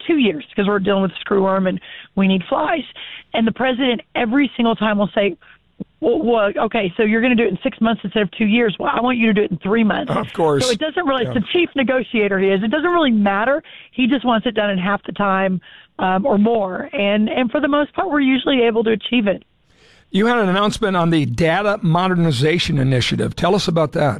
2 years because we're dealing with screwworm and we need flies. And the president every single time will say, well, okay, so you're going to do it in 6 months instead of 2 years. Well, I want you to do it in 3 months. Of course. So it doesn't really, it's the chief negotiator he is. It doesn't really matter. He just wants it done in half the time or more. And for the most part, we're usually able to achieve it. You had an announcement on the Data Modernization Initiative. Tell us about that.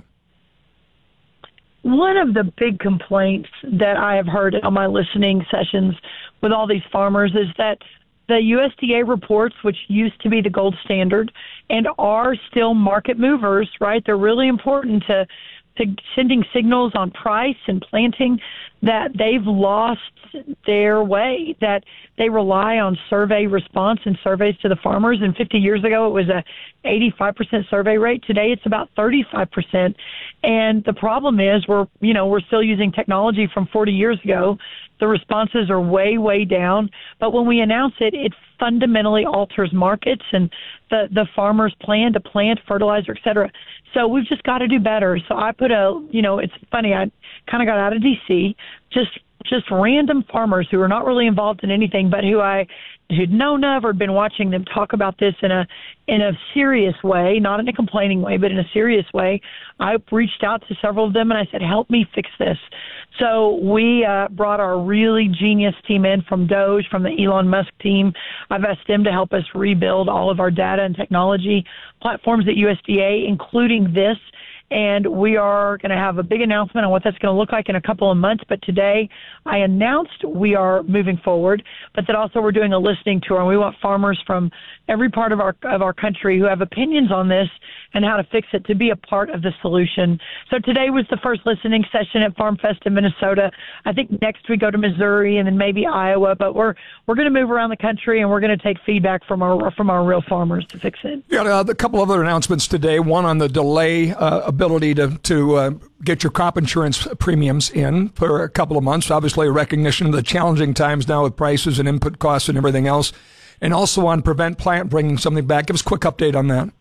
One of the big complaints that I have heard on my listening sessions with all these farmers is that the USDA reports, which used to be the gold standard and are still market movers, right? They're really important to sending signals on price and planting, that they've lost their way, that they rely on survey response and surveys to the farmers. And 50 years ago, it was a 85% survey rate. Today, it's about 35%. And the problem is we're still using technology from 40 years ago. The responses are way, way down. But when we announce it, it fundamentally alters markets and the farmers' plan to plant, fertilizer, et cetera. So we've just got to do better. So I put it's funny, I kind of got out of D.C., just random farmers who are not really involved in anything, but who'd known of or been watching them talk about this in a serious way, not in a complaining way, but in a serious way. I reached out to several of them and I said, help me fix this. So we brought our really genius team in from Doge, from the Elon Musk team. I've asked them to help us rebuild all of our data and technology platforms at USDA, including this. And we are going to have a big announcement on what that's going to look like in a couple of months. But today I announced we are moving forward, but that also we're doing a listening tour, and we want farmers from every part of our country who have opinions on this and how to fix it to be a part of the solution. So today was the first listening session at Farm Fest in Minnesota. I think next we go to Missouri and then maybe Iowa, but we're going to move around the country and we're going to take feedback from our real farmers to fix it. You got a couple of other announcements today. One on the delay ability to get your crop insurance premiums in for a couple of months. Obviously, a recognition of the challenging times now with prices and input costs and everything else. And also on Prevent Plant, bringing something back. Give us a quick update on that.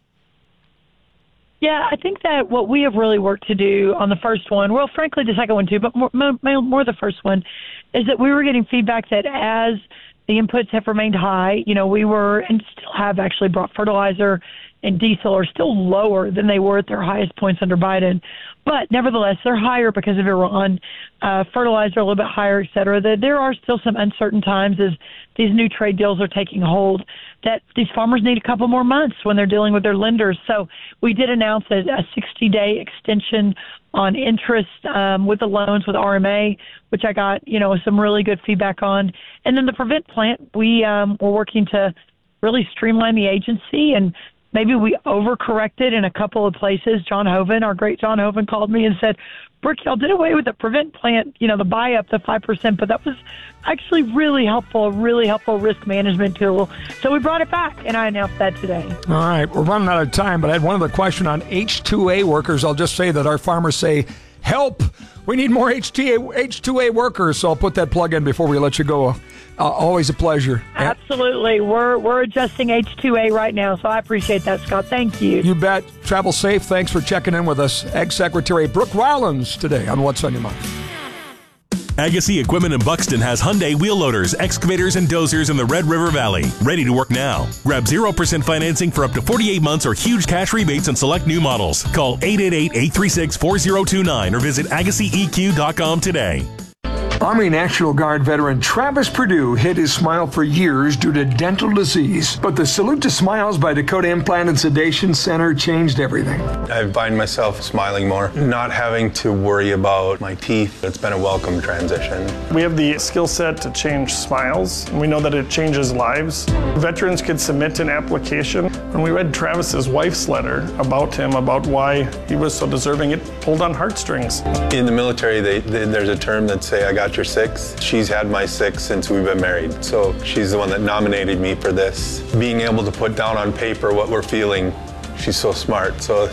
Yeah, I think that what we have really worked to do on the first one, well, frankly, the second one too, but more the first one, is that we were getting feedback that as the inputs have remained high, we were and still have actually brought fertilizer and diesel are still lower than they were at their highest points under Biden. But nevertheless, they're higher because of Iran, fertilizer a little bit higher, et cetera. There are still some uncertain times as these new trade deals are taking hold that these farmers need a couple more months when they're dealing with their lenders. So we did announce a 60-day extension on interest with the loans with RMA, which I got, some really good feedback on. And then the Prevent Plant, we're working to really streamline the agency, and maybe we overcorrected in a couple of places. John Hoven, our great John Hoven, called me and said, Brooke, y'all did away with the Prevent Plant, the buy-up, the 5%, but that was actually really helpful, a really helpful risk management tool. So we brought it back, and I announced that today. All right, we're running out of time, but I had one other question on H-2A workers. I'll just say that our farmers say, help, we need more H-2A workers, so I'll put that plug in before we let you go. Always a pleasure. Absolutely. We're adjusting H-2A right now, so I appreciate that, Scott. Thank you. You bet. Travel safe. Thanks for checking in with us. Ag Secretary Brooke Rollins today on What's on Your Mind. Agassi Equipment in Buxton has Hyundai wheel loaders, excavators, and dozers in the Red River Valley. Ready to work now. Grab 0% financing for up to 48 months or huge cash rebates on select new models. Call 888-836-4029 or visit AgassiEQ.com today. Army National Guard veteran Travis Perdue hid his smile for years due to dental disease, but the Salute to Smiles by Dakota Implant and Sedation Center changed everything. I find myself smiling more, not having to worry about my teeth. It's been a welcome transition. We have the skill set to change smiles, and we know that it changes lives. Veterans could submit an application. When we read Travis's wife's letter about him, about why he was so deserving, it pulled on heartstrings. In the military, there's a term that say, I got your six. She's had my six since we've been married. So she's the one that nominated me for this. Being able to put down on paper what we're feeling, she's so smart. So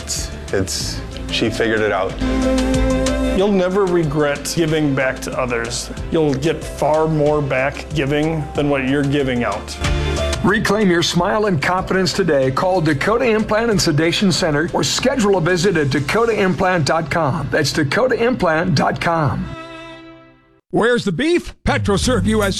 she figured it out. You'll never regret giving back to others. You'll get far more back giving than what you're giving out. Reclaim your smile and confidence today. Call Dakota Implant and Sedation Center or schedule a visit at dakotaimplant.com. That's dakotaimplant.com. Where's the beef? PetroServe USA.